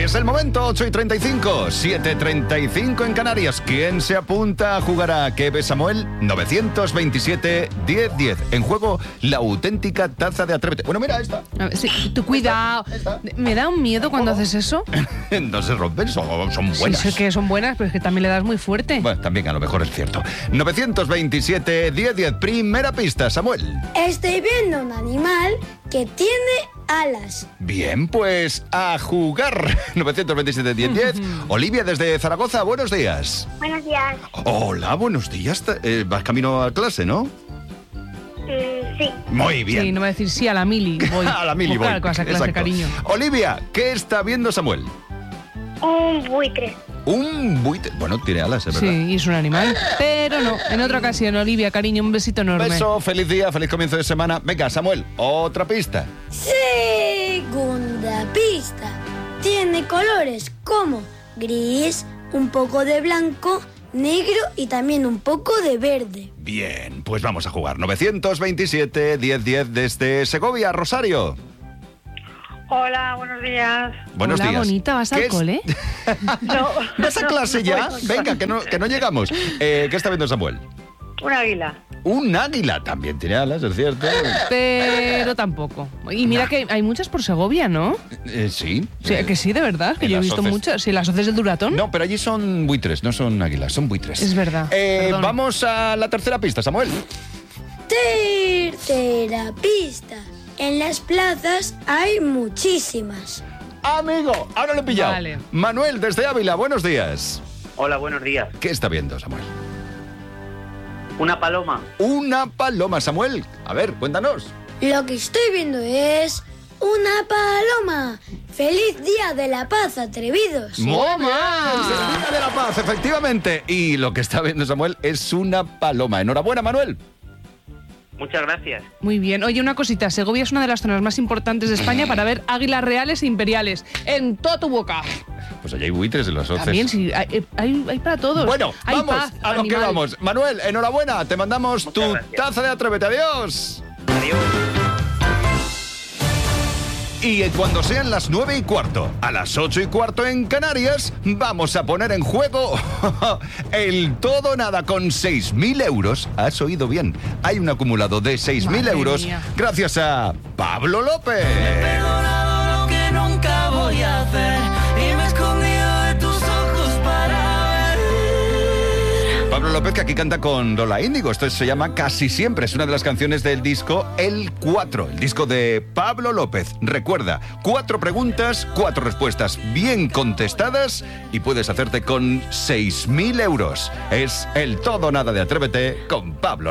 Es el momento, 8:35, 7:35 en Canarias. ¿Quién se apunta a jugar a ¿Qué ves, Samuel? 927-1010. En juego, la auténtica taza de Atrévete. Bueno, mira esta. Sí, tú cuidado. Esta. Me da un miedo cuando haces eso. No se rompen, son buenas. Sí, sé que son buenas, pero es que también le das muy fuerte. Bueno, también a lo mejor es cierto. 927-1010. Primera pista, Samuel. Estoy viendo un animal que tiene alas. Bien, pues a jugar. 927-1010. Olivia desde Zaragoza, buenos días. Buenos días. Hola, buenos días. Vas camino a clase, ¿no? Sí. Muy bien. Sí, no voy a decir sí a la mili. Voy. A la mili Pues voy. claro, con esa clase, Exacto. cariño. Olivia, ¿qué está viendo Samuel? Un buitre. Un buitre. Bueno, tiene alas, es Sí, verdad. y es un animal. Pero no, en otra ocasión, Olivia, cariño, un besito enorme. Beso, feliz día, feliz comienzo de semana. Venga, Samuel, otra pista. Segunda pista. Tiene colores como gris, un poco de blanco, negro y también un poco de verde. Bien, pues vamos a jugar. 927-1010 desde Segovia, Rosario. Hola, buenos días. Buenos Hola, días. bonita, ¿vas al ¿Qué es? cole? No, ¿Vas a clase ya? Venga, que no llegamos. ¿Qué está viendo Samuel? un águila. Un águila. También tiene alas, es cierto. Pero tampoco. Y mira que hay muchas por Segovia, ¿no? Sí. Sí, que sí, de verdad, que en yo he las visto hoces. muchas. Sí, las hoces del Duratón. No, pero allí son buitres, no son águilas, son buitres. Es verdad, perdón. Vamos a la tercera pista, Samuel. Tercera pista. En las plazas hay muchísimas. Amigo, ahora lo he pillado. Vale. Manuel, desde Ávila, buenos días. Hola, buenos días. ¿Qué está viendo, Samuel? Una paloma. Una paloma, Samuel. A ver, cuéntanos. Lo que estoy viendo es una paloma. ¡Feliz Día de la Paz, atrevidos! Muy bien, es el Día de la Paz, efectivamente. Y lo que está viendo Samuel es una paloma. Enhorabuena, Manuel. Muchas gracias. Muy bien. Oye, una cosita. Segovia es una de las zonas más importantes de España para ver águilas reales e imperiales. En toda tu boca. Pues allí hay buitres en los hoces. También, sí. Hay para todos. Bueno, Hay vamos paz, a lo que animal. vamos. Manuel, enhorabuena. Te mandamos Muchas tu gracias. taza de Atrévete. Adiós. Adiós. Y cuando sean las 9:15, a las 8:15 en Canarias, vamos a poner en juego el todo o nada con 6.000 euros. Has oído bien. Hay un acumulado de 6.000 Madre euros mía. gracias a Pablo López. Perdonado lo que nunca voy a hacer y me he escondido de tus ojos para ver. Pablo López, que aquí canta con Lola Índigo. Esto se llama Casi Siempre. Es una de las canciones del disco El 4, el disco de Pablo López. Recuerda, 4 preguntas, 4 respuestas bien contestadas y puedes hacerte con 6.000 euros. Es el todo o nada de Atrévete con Pablo